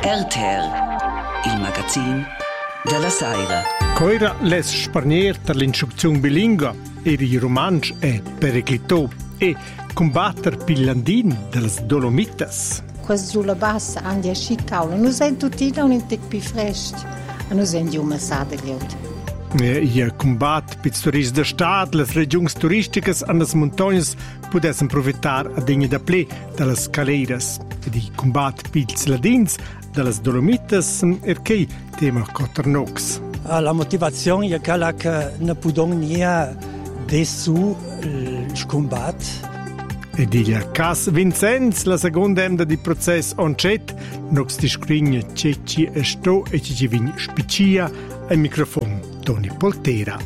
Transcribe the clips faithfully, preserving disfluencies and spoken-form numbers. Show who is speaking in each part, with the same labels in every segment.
Speaker 1: R T R, il magazin della Saira.
Speaker 2: Coira les sparnier per l'instruzione bilingua e i romanci è Periclito e combattere Pillandin delle Dolomitas.
Speaker 3: Quasi sulla bassa andia scicaula, non sei tutti da un intec più fresco, non sei di una sada gliot.
Speaker 2: Il combat per i turisti da Stadt, le regioni turistiche e le montagne potessero approfittare a degni da ple dalle scaleras. E il combat per i Ladins delle Dolomitas è che tema Coternox.
Speaker 4: La motivazione è quella che non possiamo niente dessu il combat.
Speaker 2: E diglia Cas Vincenz, la seconda emda di processo oncet, nox ti scrigne ce ci esto e ci ci vign spicia al microfono Toni Poltera.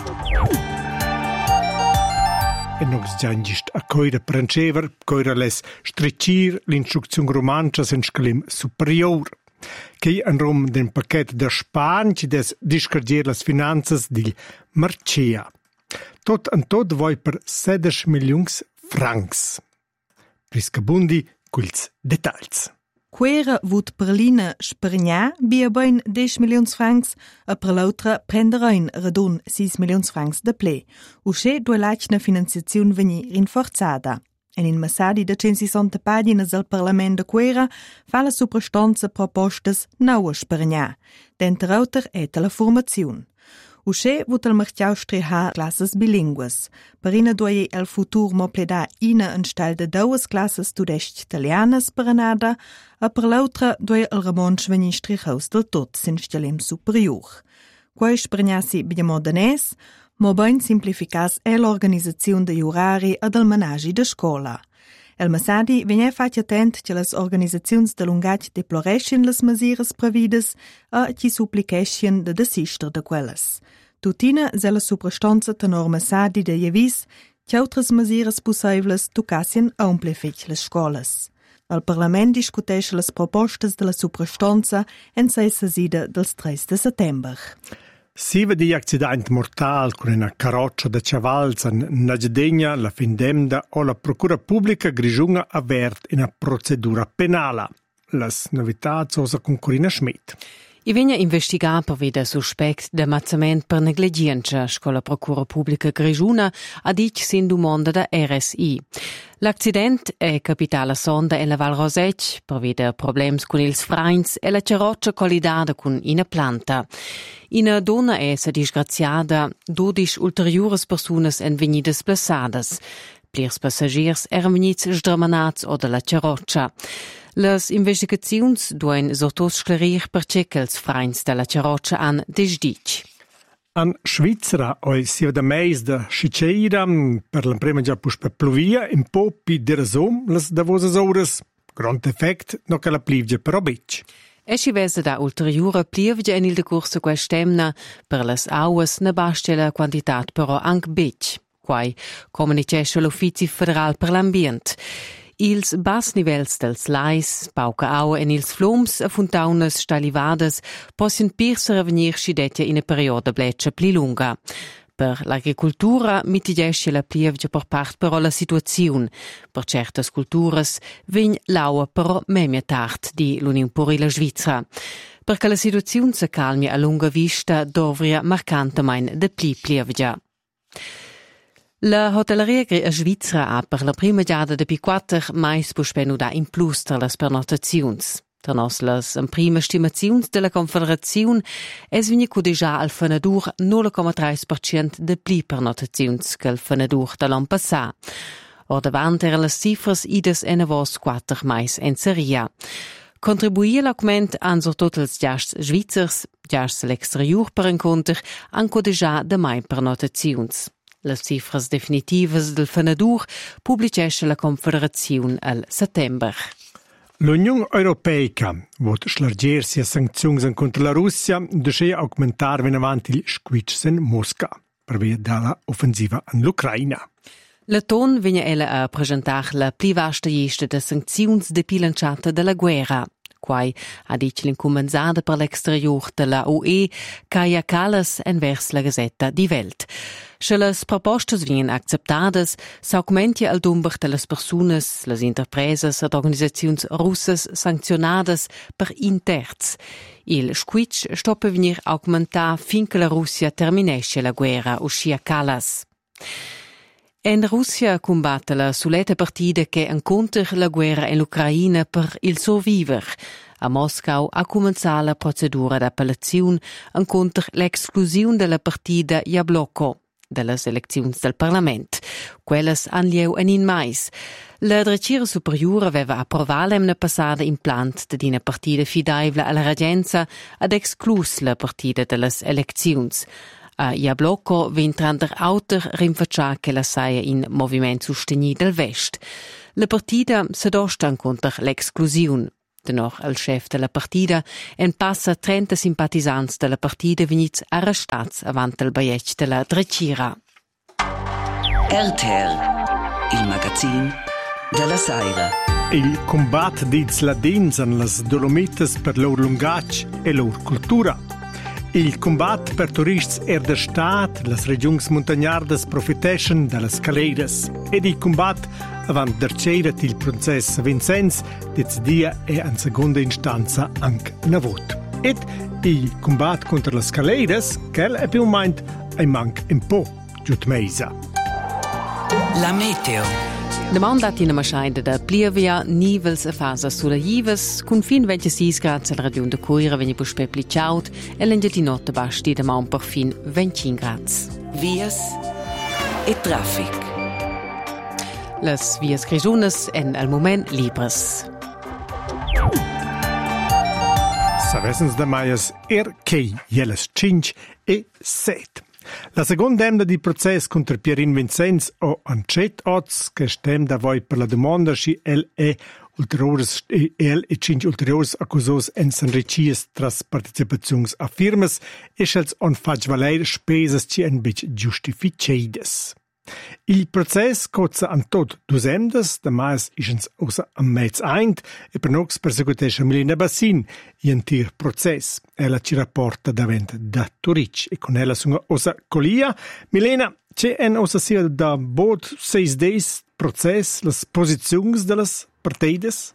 Speaker 2: E nox già ingist a coira prancever, coira les stricir l'instruzione romancia sen scalim superior. Che an rom den paquet da Span ci des discardier las finanzas di Marcea. Tot an tot voi per sedes milions francs. Prisca bundi quils detalls.
Speaker 5: Quera vut per l'ina spergna bia bain dieci milions francs e per l'altra prenderein redun sis milions francs de ple. Usce due lacna finanziazione veni rinforzata. En in massadi da centsessanta pagines del Parlament de Quera fa la suprastanza propostas naua spergna. Denter auter eta la formazione. Usce vut el marciau striha classes bilingues. Per ina doie el futur mo pleda ina en stal de douas classes tudest italianas per anada, a per l'autra doie el ramonsch veni strihaus del tot sin stelem superior. Quai spergnassi biamo danès, mo bain simplificas è l'organizzazione de jurari ed el menagi de scola. El Masadi vegna fatg attent che las organizzaziuns de lungatg deploreschen las masiras previdas e ci supplication de desister de quelles. Tutina se la suprastanza tenor Masadi de jevis che autras masiras possibles tocassien aumplefich las scolas. El Parlament discutesce las propostas de la suprastanza en sei sesida dels tre de settember.
Speaker 2: Siva di accident mortal con una carroccia da chavals en Nagedegna, la Findemda o la Procura Pubblica Grigiunga avert in una procedura penala. Las novità osa con Corina Schmidt.
Speaker 6: I vegna investigat per veda suspect de mazzament per negligenza sco la Procura Pubblica Grigiuna a dic sin domanda da R S I. L'accident è capitala sonda e la Val Roseg per veda problems con ils freins e la carroccia collidada con ina planta. Ina donna è sa disgraziada, dodici ulteriores personas en venidas plaçadas. Plirs passagiers eran venits sdramanats o de la carroccia. Las investigaziuns duen sortos sclarir perché che els freins de la carroccia han desdic.
Speaker 2: An Svizzera oi sia da meis da Sciceira per l'emprema già pus per pluvia in po pi de rasom las davosas ores. Grand effect no che la plivgia però bec.
Speaker 6: E si vese da ulteriore plivgia en il decurso quest'emna per las auas ne basta la quantitat però anche bec. Quai comunicesce l'Uffizi Federal per l'Ambient. Ils bas nivels dels lais, pauca aua en ils flums a fontaunas stalivadas possin pirsa revenir scidetja in a perioda bleccia pli lunga. Per l'agricultura mitigesce la plievgia per part però la situazione. Per certas culturas vegn l'aua però memia tard di l'Union Purila Svizzera. Perché la situazione se calmi a lunga vista dovria marcantemein de pli plievgia. La hotelleria a Svizzera ha per la prima giada de P quattro mais puspenuda in plus tra las pernotaziuns. Tranos las prima stimaziuns de la Confederazione es vini cu deja al fenadur null komma tre per cent de pli pernotaziuns che al fenadur de l'an passà. O davant era las cifras ides en avos quattro mais en seria. Contribuir l'augment an sur tots els giasts svizzers, giasts l'exterior per encontr, anco deja de mai pernotaziuns. Les cifras definitivas del fenadur publicesce la Confederazione al settember.
Speaker 2: L'Unione Europea vot slargersi a sanzioni contro la Russia desce aumentar ven avanti il squitch in Mosca per via dalla offensiva in l'Ucraina.
Speaker 6: La ton vegna ella a presentar la pli vasta lista de sancziuns de pilanciata della guerra. Quai ha dic l'incomenzada per l'exterior de la U E, Kaja Kallas envers la Gazetta di Welt. Se las propostas vien acceptadas, s'augmentia al dumber de las persunas, las interpresas ed organisaziuns russas sanccionadas per in terz. Il squitch stoppa venir augmentar fin che la Russia terminesce la guerra, uscia Kallas. En Russia combatte la suleta partida che incontra la guerra in l'Ucraina per il survivor. A Moscou ha cominciato la procedura d'appellazione incontra l'esclusione della partida Yabloko delle elezioni del Parlament. Quelles han lieu en in mais. La Drecira Superiore aveva approvato l'emna passata in plant de dina partida fidaivla alla regenza ad exclus la partida delle elezioni. A Yabloko v'intranter auter rinfaccià che la saia in moviment susteni del Vest. La partida s'adosta contro l'exclusione. Dennoch al chef della partida en passa trenta simpatisanti della partida venits arrestats avant il baietg della Drecira.
Speaker 1: R T R, il magazin della Saira.
Speaker 2: Il combat dils ladins en las Dolomites per lor lungatg e lor cultura. Il combat per turists er der Staat, las regions montagnardas profiteschen de las caleras. Ed il combat avant derceiret il proces Vincenz decidia e en seconda instanza anche na vot. Ed il combat contra las caleras, quel è più meint ein manc un po' giut meisa.
Speaker 1: La meteo.
Speaker 6: La mandat in maschaida da plivia, nivels e fasa sulla jives, con fin ventisei gradi alla regione de Coira vegni pus pepli ciaut e l'engia di notte basti da man per fin venticinque gradi.
Speaker 1: Vias e traffic.
Speaker 6: Las vias grigiunas en al moment libres.
Speaker 2: Savessens da maias er kei jeles cinque e set. La seconda emna di process contra Pierin Vincenz o Ancet Oz, che stem da voi per la domanda si el e ulteriores el e cinque ulteriores accusos en s'enrichies tras participazions a firmas e schels on fac valer spesas ci en bic justificeides. Il process cozza an tot dus emdas, da mais ischens osa am mez eint, e per nox persecutescha Milena Bassin, in tir process. Ella ci rapporta davent da Turic, e con ella sunga osa colia. Milena, c'è en osa sia da bod seis days process, las posizions de las partides?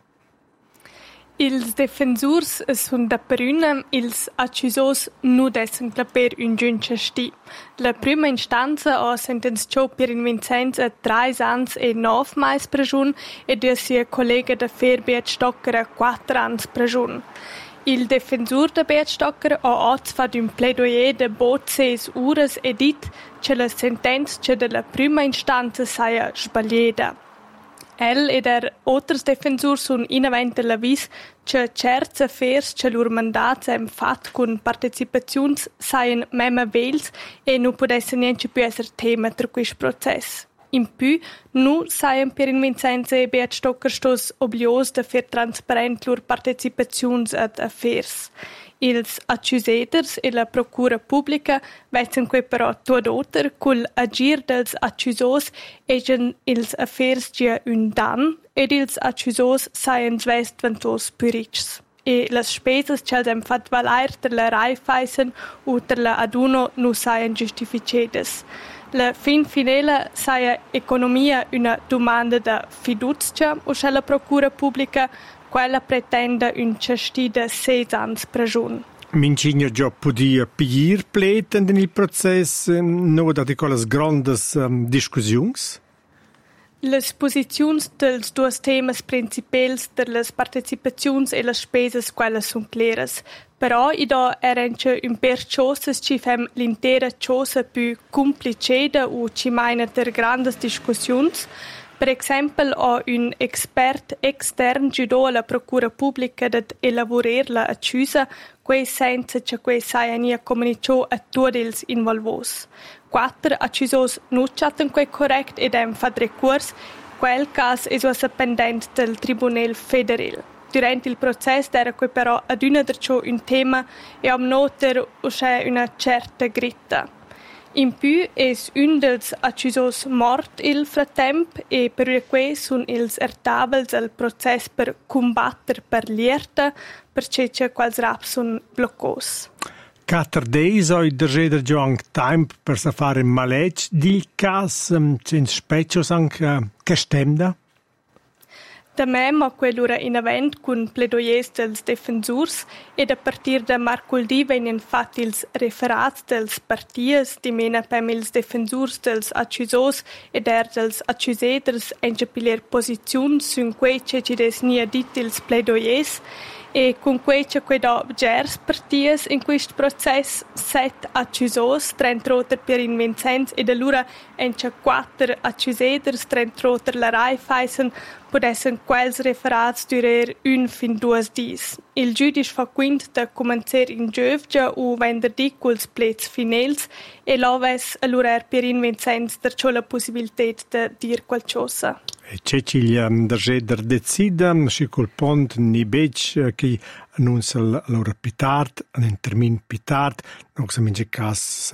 Speaker 7: Ils defensurs sun da perüna, ils accusos nu dessen claper un giunce sti. La prima instanza ha sentenziato Pierin Vincenz a tre ans e nove mais prejun e de sia collega da Fer Beat Stocker a quattro ans prejun. Il defensur da Beat Stocker ha oz fat un plaidoyer de bot seis ures e dit che la sentenza della prima instanza saia sbagliata. El ed er oters defensurs sun inavent l'avvis che certs affers che lur mandats hem fat cun participaziuns saien mema vels e nu podessen niente più esser tema tra quist process. In più, nu saien Pierin Vincenz e Beat Stocker stos oblios de fer transparent lur participaziuns ad affers. Ils accuseders e la procura pubblica vezzan quei però tuodoter cul agir dels accusos egen ils affers gia un dan ed ils accusos saien svest ventos purics. E las spesas ch'els hem fat valair ter la Raiffeisen u ter la Aduno nu saien giustificedes. La fin finela saia economia una domanda da fiducia o c'è la procura pubblica quella pretende un cesti de seis ans prejun.
Speaker 2: Mincigna già podia pigir pleten in il process, no da di quelles grandes um, discussions?
Speaker 7: Les posiziuns dels duos temas principals de las participaziuns e las spesas quelles sun claras. Però ido erenche un per ciosas ci fem l'intera ciosa più compliceda o ci maina ter grandes discussions. Per exempel ha un expert extern giudò alla procura pubblica dat elaborer la accusa, quei senza che quei saia nia comunicò a tutti ils involvos. Quattro accusos nu chatten quei correct ed hem fat recurs, quel cas es usa pendent del Tribunal Federal. Durante il processo era quei però ad una derciò un tema e am noter usce una certa gritta. In più es un dels accusos mort il fratemp e per que sun ils ertabels al process per combatter per l'ierta perché c'è quals rap sun bloccos.
Speaker 2: Quattro days oi dergeder giong temp per sa fare maletg dil cas um, cens specios anche che stemda?
Speaker 7: Tamem a quell'ora in avent cun pledoiers dels defensurs ed a partir da marculdi venien fatti ils referats dels partias di mena pem ils defensurs dels accusors ed er dels accuseders enge piler posiziun sun quei ce ci des nia dit ils pledoiers e con quei ce quei da gers partias in quist process set accusors trentroter per in Vincenz ed allura enge quattro accuseders trentroter la Raiffeisen podessen quels referats durer un fin duas dis. Il giudice fa quint da comencer in giövgia u venderdi culs plets finels e loves allura er per in Vincenz der ciò la possibilitet de dir qualcosa.
Speaker 2: E c'è ci um, dergeder decida, si col pont ni bec che annuncia l'ora pitard, un termin pitard, non si mince cas